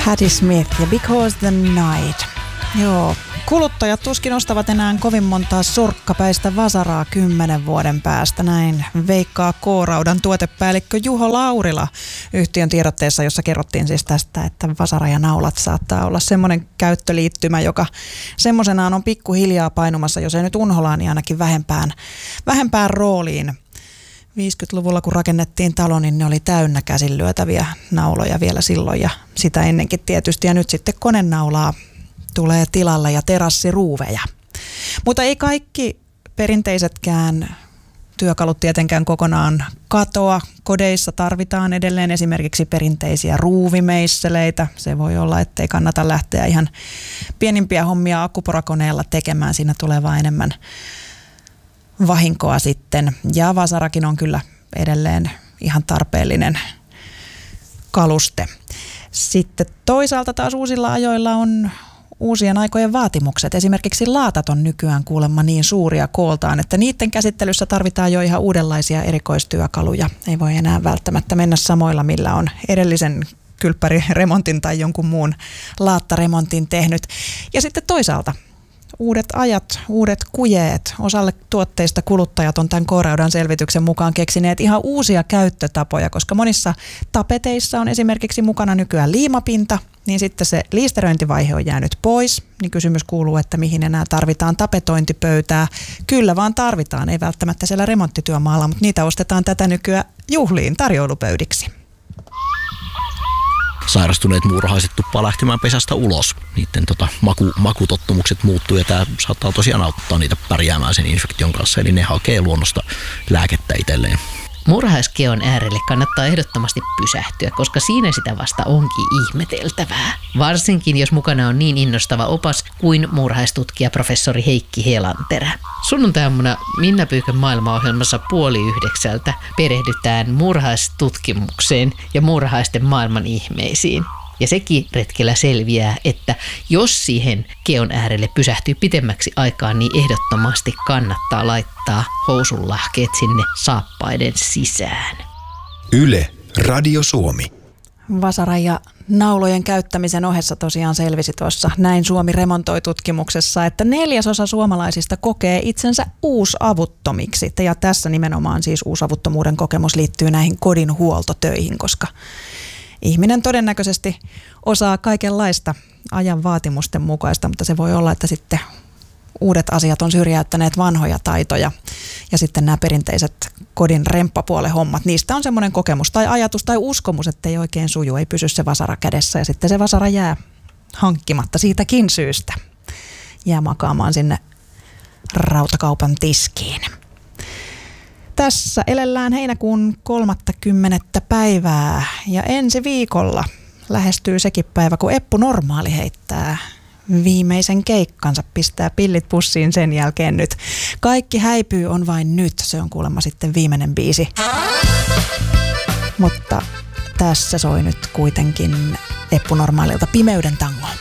Patti Smith ja Because the Night. Joo, kuluttajat tuskin ostavat enää kovin montaa sorkkapäistä vasaraa 10 vuoden päästä. Näin veikkaa K-Raudan tuotepäällikkö Juho Laurila yhtiön tiedotteessa, jossa kerrottiin siis tästä, että vasara ja naulat saattaa olla semmoinen käyttöliittymä, joka semmoisenaan on pikkuhiljaa painumassa, jos ei nyt unholaan, niin ainakin vähempään rooliin. 50-luvulla kun rakennettiin talo, niin ne oli täynnä käsin lyötäviä nauloja vielä silloin ja sitä ennenkin tietysti. Ja nyt sitten konenaulaa tulee tilalle ja terassiruuveja. Mutta ei kaikki perinteisetkään työkalut tietenkään kokonaan katoa. Kodeissa tarvitaan edelleen esimerkiksi perinteisiä ruuvimeisseleitä. Se voi olla, ettei kannata lähteä ihan pienimpiä hommia akkuporakoneella tekemään. Siinä tulee vaan enemmän vahinkoa sitten. Ja vasarakin on kyllä edelleen ihan tarpeellinen kaluste. Sitten toisaalta taas uusilla ajoilla on uusien aikojen vaatimukset. Esimerkiksi laatat on nykyään kuulemma niin suuria kooltaan, että niiden käsittelyssä tarvitaan jo ihan uudenlaisia erikoistyökaluja. Ei voi enää välttämättä mennä samoilla, millä on edellisen kylppäriremontin tai jonkun muun laattaremontin tehnyt. Ja sitten toisaalta uudet ajat, uudet kujeet. Osalle tuotteista kuluttajat on tämän K-Raudan selvityksen mukaan keksineet ihan uusia käyttötapoja, koska monissa tapeteissa on esimerkiksi mukana nykyään liimapinta, niin sitten se liisteröintivaihe on jäänyt pois. Niin kysymys kuuluu, että mihin enää tarvitaan tapetointipöytää. Kyllä vaan tarvitaan, ei välttämättä siellä remonttityömaalla, mutta niitä ostetaan tätä nykyään juhliin tarjoilupöydiksi. Sairastuneet muurahaiset tuppaa lähtemään pesästä ulos. Niiden makutottumukset muuttuu ja tämä saattaa tosiaan auttaa niitä pärjäämään sen infektion kanssa. Eli ne hakee luonnosta lääkettä itselleen. Muurahaiskeon äärelle kannattaa ehdottomasti pysähtyä, koska siinä sitä vasta onkin ihmeteltävää. Varsinkin jos mukana on niin innostava opas kuin muurahaistutkija professori Heikki Helanterä. Sunnuntai-aamuna Minna Pyykön maailmaohjelmassa 8:30 perehdytään muurahaistutkimukseen ja muurahaisten maailman ihmeisiin. Ja sekin retkellä selviää, että jos siihen keon äärelle pysähtyy pitemmäksi aikaa, niin ehdottomasti kannattaa laittaa housunlahkeet sinne saappaiden sisään. Yle, Radio Suomi. Vasara ja naulojen käyttämisen ohessa tosiaan selvisi tuossa Näin Suomi remontoi -tutkimuksessa, että 1/4 suomalaisista kokee itsensä uusavuttomiksi. Ja tässä nimenomaan siis uusavuttomuuden kokemus liittyy näihin kodin huoltotöihin, koska ihminen todennäköisesti osaa kaikenlaista ajan vaatimusten mukaista, mutta se voi olla, että sitten uudet asiat on syrjäyttäneet vanhoja taitoja. Ja sitten nämä perinteiset kodin remppapuolen hommat, niistä on semmoinen kokemus tai ajatus tai uskomus, että ei oikein suju, ei pysy se vasara kädessä. Ja sitten se vasara jää hankkimatta siitäkin syystä. Jää makaamaan sinne rautakaupan tiskiin. Tässä elellään heinäkuun 30. päivää ja ensi viikolla lähestyy sekin päivä, kun Eppu Normaali heittää viimeisen keikkansa, pistää pillit pussiin sen jälkeen nyt. Kaikki häipyy on vain nyt, se on kuulemma sitten viimeinen biisi. Mutta tässä soi nyt kuitenkin Eppu Normaalilta Pimeyden tango.